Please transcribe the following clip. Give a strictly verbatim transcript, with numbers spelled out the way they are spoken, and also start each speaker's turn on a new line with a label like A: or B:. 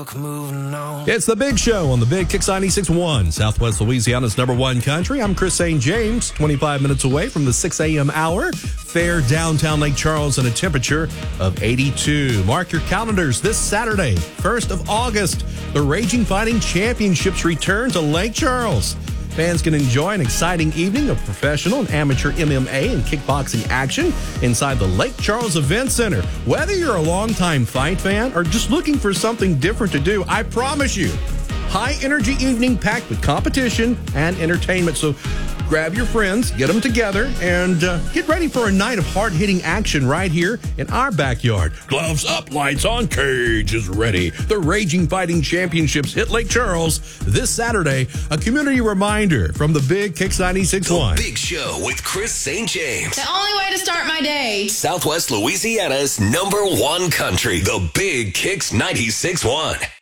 A: Moving on.
B: It's the Big Show on the Big Kicks ninety-six point one, Southwest Louisiana's number one country. I'm Chris Saint James, twenty-five minutes away from the six a.m. hour. Fair downtown Lake Charles and a temperature of eighty-two. Mark your calendars this Saturday, first of August. The Raging Fighting Championships return to Lake Charles. Fans can enjoy an exciting evening of professional and amateur M M A and kickboxing action inside the Lake Charles Event Center. Whether you're a longtime fight fan or just looking for something different to do, I promise you, high-energy evening packed with competition and entertainment. So grab your friends, get them together, and uh, get ready for a night of hard-hitting action right here in our backyard. Gloves up, lights on, cage is ready. The Raging Fighting Championships hit Lake Charles this Saturday. A community reminder from the Big Kicks ninety-six point one.
C: The Big Show with Chris Saint James.
D: The only way to start my day.
C: Southwest Louisiana's number one country. The Big Kicks ninety-six point one.